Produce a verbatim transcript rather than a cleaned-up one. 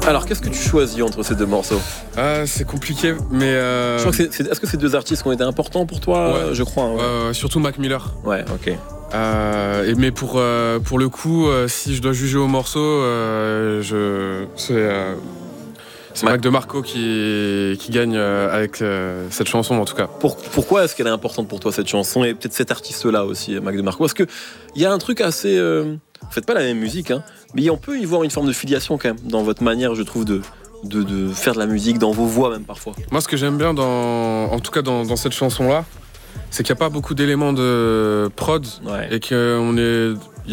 Alors, qu'est-ce que tu choisis entre ces deux morceaux? Ah, c'est compliqué, mais. Euh... Je crois que c'est, c'est, est-ce que c'est deux artistes qui ont été importants pour toi? Ouais. Je crois. Ouais. Euh, surtout Mac Miller. Ouais, ok. Euh, et mais pour, euh, pour le coup, euh, si je dois juger au morceau, euh, je, c'est, euh, c'est Mac, Mac DeMarco qui, qui gagne euh, avec euh, cette chanson en tout cas. Pour, pourquoi est-ce qu'elle est importante pour toi cette chanson et peut-être cet artiste-là aussi, Mac DeMarco? Parce qu'il y a un truc assez... Euh, vous faites pas la même musique, hein, mais on peut y voir une forme de filiation quand même dans votre manière, je trouve, de... De, de faire de la musique, dans vos voix même parfois. Moi ce que j'aime bien, dans, en tout cas dans, dans cette chanson-là, c'est qu'il n'y a pas beaucoup d'éléments de prod, ouais. et qu'on est...